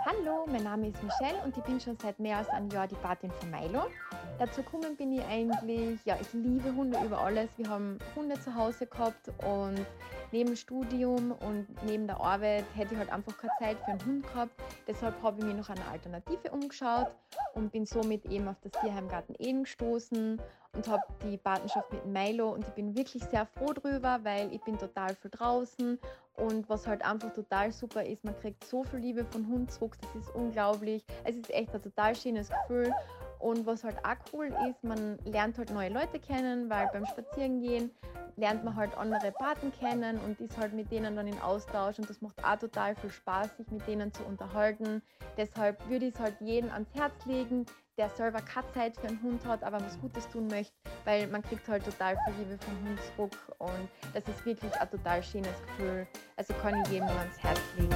Hallo, mein Name ist Michelle und ich bin schon seit mehr als einem Jahr die Patin von Milo. Dazu gekommen bin ich eigentlich, ja, ich liebe Hunde über alles. Wir haben Hunde zu Hause gehabt und neben dem Studium und neben der Arbeit hätte ich halt einfach keine Zeit für einen Hund gehabt. Deshalb habe ich mich nach einer Alternative umgeschaut und bin somit eben auf das Tierheimgarten Eden gestoßen und habe die Patenschaft mit Milo und ich bin wirklich sehr froh drüber, weil ich bin total viel draußen und was halt einfach total super ist, man kriegt so viel Liebe von Hund zurück, das ist unglaublich. Es ist echt ein total schönes Gefühl. Und was halt auch cool ist, man lernt halt neue Leute kennen, weil beim Spazierengehen lernt man halt andere Paten kennen und ist halt mit denen dann in Austausch und das macht auch total viel Spaß, sich mit denen zu unterhalten. Deshalb würde ich es halt jedem ans Herz legen, der selber keine Zeit für einen Hund hat, aber was Gutes tun möchte, weil man kriegt halt total viel Liebe vom Hund zurück und das ist wirklich ein total schönes Gefühl. Also kann ich jedem nur ans Herz legen.